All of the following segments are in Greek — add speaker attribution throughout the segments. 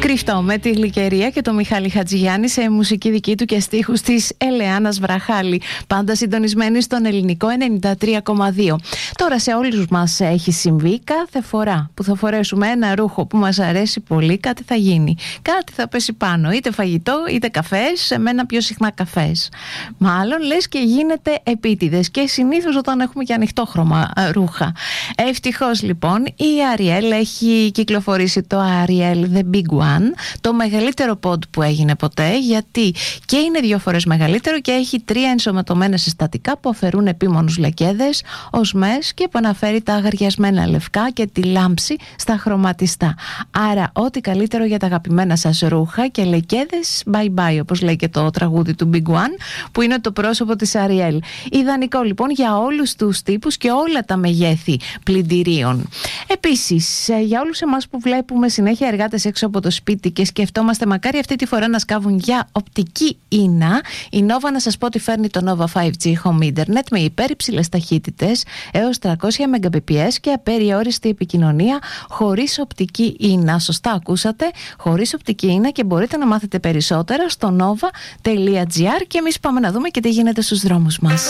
Speaker 1: Κρυφτό με τη Γλυκερία και το Μιχάλη Χατζηγιάννη σε μουσική δική του και στίχους της Ελεάνας Βραχάλη. Πάντα συντονισμένοι στον ελληνικό 93,2. Τώρα σε όλους μας έχει συμβεί κάθε φορά που θα φορέσουμε ένα ρούχο που μας αρέσει πολύ, κάτι θα γίνει. Κάτι θα πέσει πάνω, είτε φαγητό είτε καφές, εμένα πιο συχνά καφές. Μάλλον λες και γίνεται επίτηδες και συνήθως όταν έχουμε και ανοιχτόχρωμα ρούχα. Ευτυχώς λοιπόν η Ariel έχει κυκλοφορήσει το Ariel The Big One, το μεγαλύτερο πόντ που έγινε ποτέ, γιατί και είναι 2 φορές μεγαλύτερο και έχει 3 ενσωματωμένα συστατικά που αφαιρούν επίμονους λεκέδες, οσμές και που αναφέρει τα αγαριασμένα λευκά και τη λάμψη στα χρωματιστά. Άρα ό,τι καλύτερο για τα αγαπημένα σας ρούχα και λεκέδες, bye bye, όπως λέει και το τραγούδι του Big One, που είναι το πρόσωπο της Ariel. Ιδανικό λοιπόν για όλους τους τύπους και όλα τα μεγέθη πλυντηρίων. Επίσης, για όλους εμάς που βλέπουμε συνέχεια εργάτες έξω από το σπίτι και σκεφτόμαστε μακάρι αυτή τη φορά να σκάβουν για οπτική ίνα, η Nova να σας πω ότι φέρνει το Nova 5G Home Internet με υπέρυψηλες ταχύτητες έως 300 Mbps και απεριόριστη επικοινωνία χωρίς οπτική ίνα. Σωστά ακούσατε, χωρίς οπτική ίνα, και μπορείτε να μάθετε περισσότερα στο nova.gr και εμείς πάμε να δούμε και τι γίνεται στους δρόμους μας.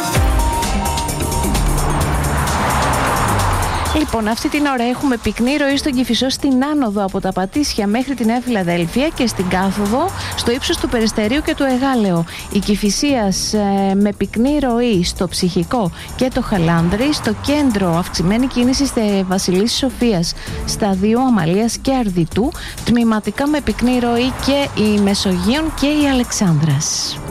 Speaker 1: Λοιπόν, αυτή την ώρα έχουμε πυκνή ροή στον Κηφισό στην άνοδο από τα Πατήσια μέχρι τη Νέα Φιλαδέλφια και στην κάθοδο στο ύψος του Περιστερίου και του Εγάλεο. Η Κηφισίας με πυκνή ροή στο Ψυχικό και το Χαλάνδρι, στο κέντρο αυξημένη κίνηση στη Βασιλίσσης Σοφίας, σταδίου Αμαλίας και Αρδιτού, τμηματικά με πυκνή ροή και η Μεσογείων και η Αλεξάνδρας.